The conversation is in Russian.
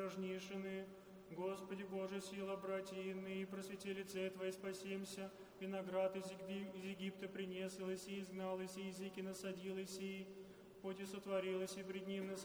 упражнишены. Господи Боже, сила братья иные, просвети лице Твое, спасемся. Виноград из Египта принесл и изгнал и языки насадил и поте сотворил и пред ним